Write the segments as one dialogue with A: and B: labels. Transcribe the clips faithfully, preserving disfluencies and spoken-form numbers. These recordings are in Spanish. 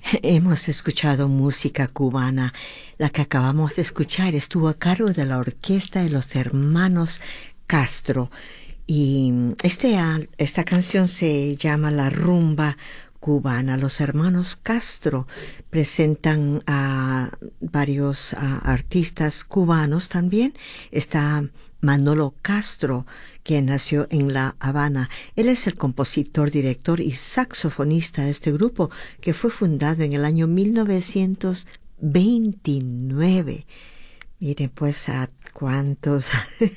A: Hemos escuchado música cubana. La que acabamos de escuchar estuvo a cargo de la orquesta de los hermanos Castro. Y este, esta canción se llama La Rumba Cubana. Los hermanos Castro presentan a varios a artistas cubanos también. Está Manolo Castro, que nació en La Habana. Él es el compositor, director y saxofonista de este grupo, que fue fundado en el año mil novecientos veintinueve. Miren, pues a cuántos,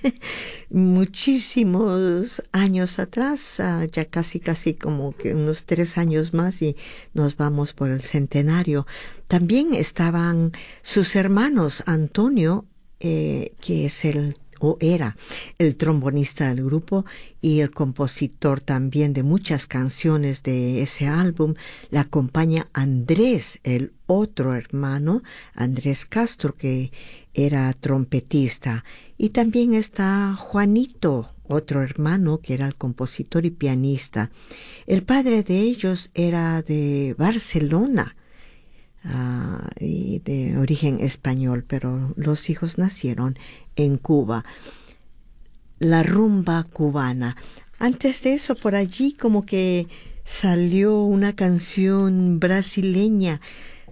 A: muchísimos años atrás, uh, ya casi, casi como que unos tres años más y nos vamos por el centenario. También estaban sus hermanos, Antonio, eh, que es el o era el trombonista del grupo y el compositor también de muchas canciones de ese álbum. Le acompaña Andrés, el otro hermano, Andrés Castro, que era trompetista. Y también está Juanito, otro hermano que era el compositor y pianista. El padre de ellos era de Barcelona, Uh, y de origen español, pero los hijos nacieron en Cuba. La rumba cubana. Antes de eso, por allí como que salió una canción brasileña.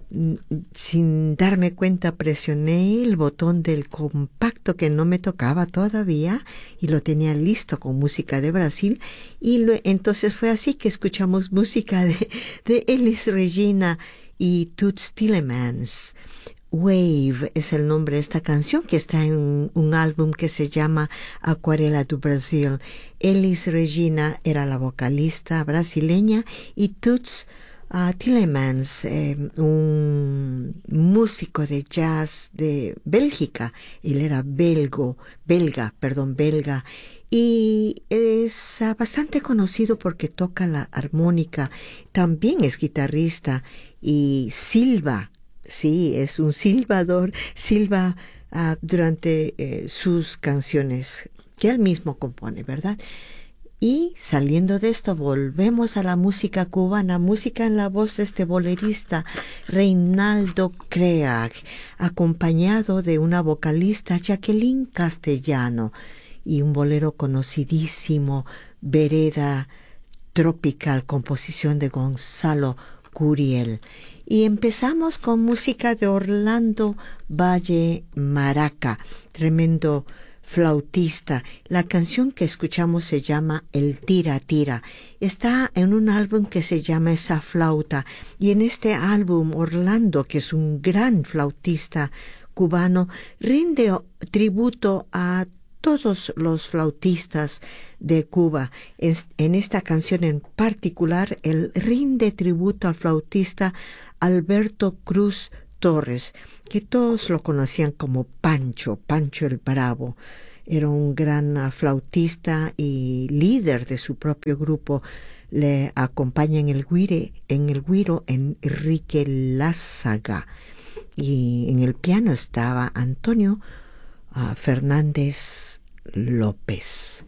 A: Sin darme cuenta, presioné el botón del compacto que no me tocaba todavía y lo tenía listo con música de Brasil, y lo, entonces fue así que escuchamos música de, de Elis Regina y Toots Thielemans. Wave es el nombre de esta canción, que está en un, un álbum que se llama Acuarela do Brasil. Elis Regina era la vocalista brasileña y Toots uh, Thielemans, eh, un músico de jazz de Bélgica. Él era belgo, belga, perdón, belga. Y es uh, bastante conocido porque toca la armónica. También es guitarrista y silba. Sí, es un silbador, silba uh, durante eh, sus canciones que él mismo compone, ¿verdad? Y saliendo de esto, volvemos a la música cubana, música en la voz de este bolerista, Reinaldo Creag, acompañado de una vocalista, Jacqueline Castellano, y un bolero conocidísimo, Vereda Tropical, composición de Gonzalo Curiel. Y empezamos con música de Orlando Valle Maraca, tremendo flautista. La canción que escuchamos se llama El Tira Tira. Está en un álbum que se llama Esa Flauta. Y en este álbum, Orlando, que es un gran flautista cubano, rinde tributo a todos los flautistas de Cuba. En esta canción en particular, él rinde tributo al flautista Alberto Cruz Torres, que todos lo conocían como Pancho, Pancho el Bravo. Era un gran flautista y líder de su propio grupo. Le acompaña en el güire, en el güiro Enrique Lázaga. Y en el piano estaba Antonio uh, Fernández López.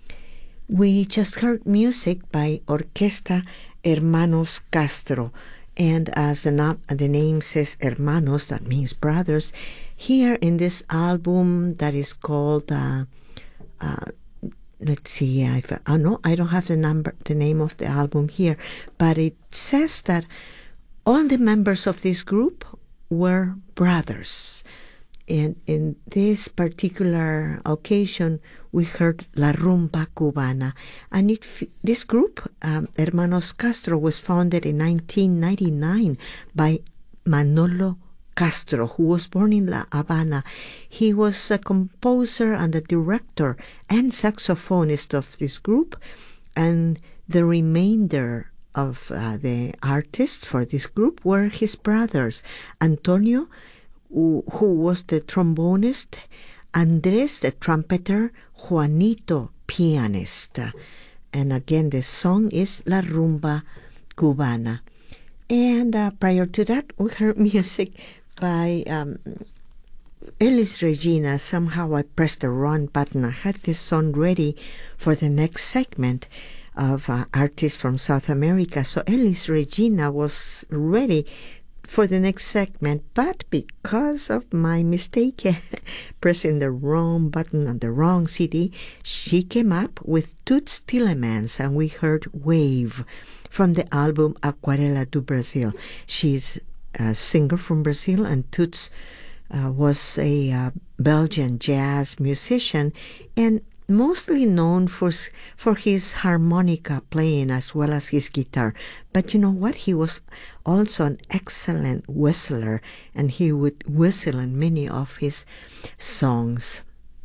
A: We just heard music by Orquesta Hermanos Castro. And as the, na- the name says, hermanos, that means brothers. Here in this album that is called, uh, uh, let's see, I've, oh no, I don't have the number, the name of the album here, but it says that all the members of this group were brothers. And in this particular occasion, we heard La Rumba Cubana. And it, this group, um, Hermanos Castro, was founded in nineteen ninety-nine by Manolo Castro, who was born in La Habana. He was a composer and the director and saxophonist of this group. And the remainder of uh, the artists for this group were his brothers, Antonio, who was the trombonist, Andrés, the trumpeter, Juanito, pianist. And again, the song is La Rumba Cubana. And uh, prior to that, we heard music by um, Elis Regina. Somehow I pressed the wrong button. I had this song ready for the next segment of uh, artists from South America. So Elis Regina was ready for the next segment, but because of my mistake pressing the wrong button on the wrong C D, she came up with Toots Tillemans, and we heard Wave from the album Aquarela do Brasil. She's a singer from Brazil, and Toots uh, was a uh, Belgian jazz musician and mostly known for for his harmonica playing as well as his guitar. But you know what? He was also an excellent whistler, and he would whistle in many of his songs.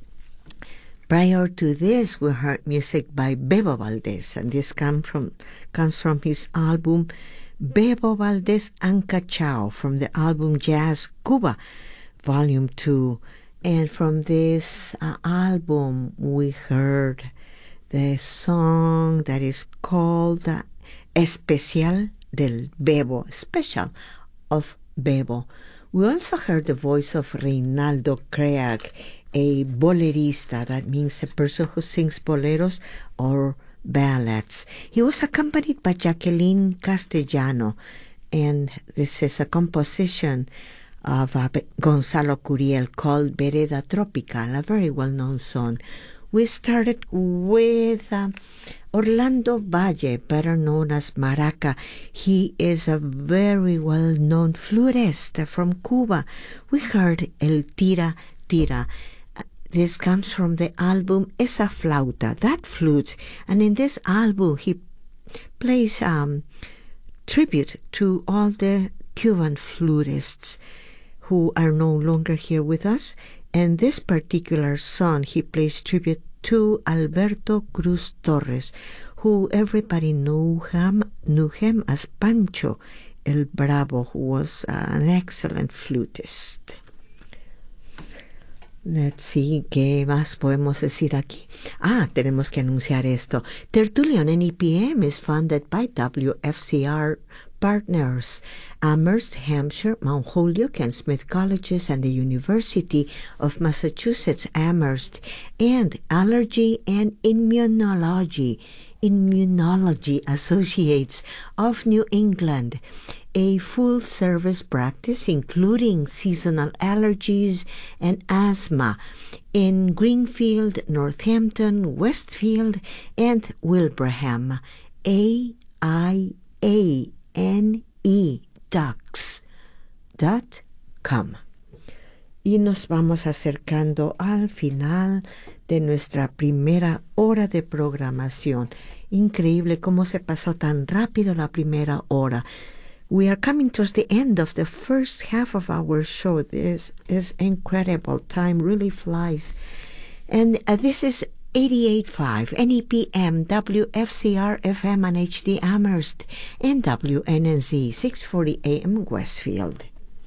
A: Prior to this, we heard music by Bebo Valdez, and this come from, comes from his album Bebo Valdez and Cachao, from the album Jazz Cuba, Volume two. And from this uh, album, we heard the song that is called uh, Especial del Bebo, Special of Bebo. We also heard the voice of Reinaldo Creag, a bolerista. That means a person who sings boleros or ballads. He was accompanied by Jacqueline Castellano, and this is a composition of uh, Gonzalo Curiel called Vereda Tropical, a very well-known song. We started with uh, Orlando Valle, better known as Maraca. He is a very well-known flutist from Cuba. We heard El Tira Tira. This comes from the album Esa Flauta, that flute. And in this album, he plays um, tribute to all the Cuban flutists who are no longer here with us. And this particular song, he plays tribute to Alberto Cruz Torres, who everybody knew him, knew him as Pancho el Bravo, who was uh, an excellent flutist. Let's see, ¿qué más podemos decir aquí? Ah, tenemos que anunciar esto. Tertulia on N E P M is funded by W F C R partners, Amherst, Hampshire, Mount Holyoke, and Smith Colleges, and the University of Massachusetts Amherst, and Allergy and Immunology, Immunology Associates of New England, a full-service practice including seasonal allergies and asthma in Greenfield, Northampton, Westfield, and Wilbraham. A I A N E docs dot com. Y nos vamos acercando al final de nuestra primera hora de programación. Increíble cómo se pasó tan rápido la primera hora. We are coming towards the end of the first half of our show. This is incredible. Time really flies. And uh, this is eighty-eight point five N E P M, W F C R F M and H D Amherst, and W N N Z six forty A M Westfield.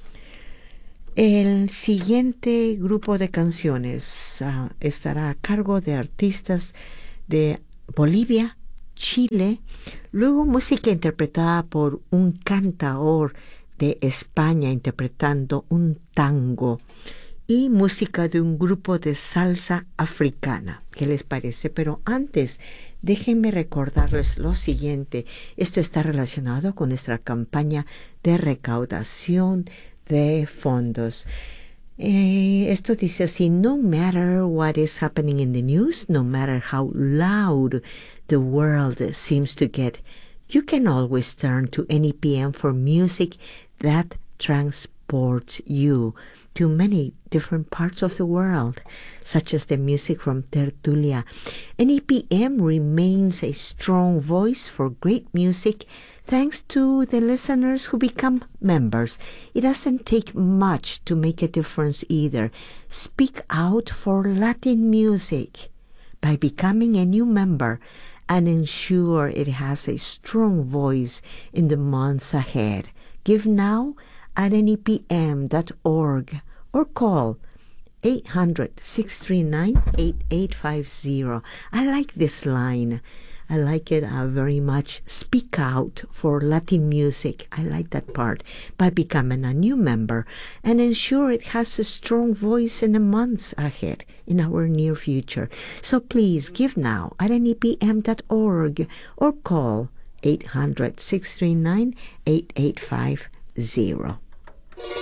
A: El siguiente grupo de canciones uh, estará a cargo de artistas de Bolivia, Chile, luego música interpretada por un cantaor de España interpretando un tango, y música de un grupo de salsa africana. ¿Qué les parece? Pero antes, déjenme recordarles lo siguiente. Esto está relacionado con nuestra campaña de recaudación de fondos. Eh, esto dice así: no matter what is happening in the news, no matter how loud the world seems to get, you can always turn to N E P M for music that transports you to many different parts of the world, such as the music from Tertulia. N E P M remains a strong voice for great music thanks to the listeners who become members. It doesn't take much to make a difference either. Speak out for Latin music by becoming a new member and ensure it has a strong voice in the months ahead. Give now at N E P M dot org or call eight hundred, six three nine, eight eight five zero. I like this line. I like it uh, very much. Speak out for Latin music. I like that part. By becoming a new member and ensure it has a strong voice in the months ahead in our near future. So please give now at N E P M dot org or call eight hundred, six three nine, eight eight five zero.